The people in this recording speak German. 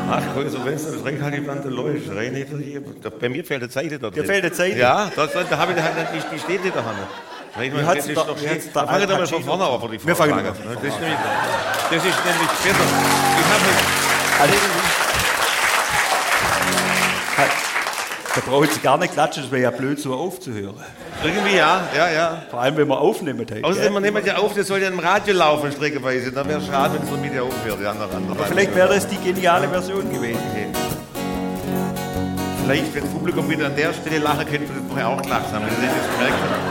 Ach, also wenn es das recht halt die Wand läuft, rein nicht hier. Bei mir fällt eine Seite dort. Dir fällt eine Seite? Ja, da habe ich halt die steht nicht da. Wie hat's da fangen wir mal von vorne an, aber die Wir fangen Frage. mal von vorne Das ist nämlich besser. Da braucht Sie gar nicht klatschen, das wäre ja blöd, so aufzuhören. Irgendwie ja. Vor allem, wenn wir aufnehmen. Außerdem, man nimmt ja auf, das soll ja im Radio laufen, streckeweise. Dann wäre es schade, wenn es von mir aufhört. Aber vielleicht wäre das die geniale Version gewesen. Vielleicht, wenn das Publikum wieder an der Stelle lachen könnte, würde es vorher auch gelacht haben, wenn Sie das gemerkt haben.